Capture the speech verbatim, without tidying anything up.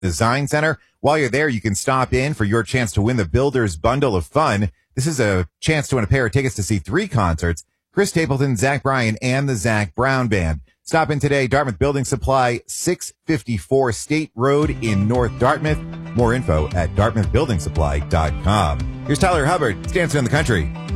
Design Center. While you're there, you can stop in for your chance to win the Builders Bundle of Fun. This is a chance to win a pair of tickets to see three concerts: Chris Stapleton, Zach Bryan, and the Zach Brown Band. Stop in today, Dartmouth Building Supply, six fifty-four State Road in North Dartmouth. More info at dartmouth building supply dot com. Here's Tyler Hubbard, Dancing in the Country.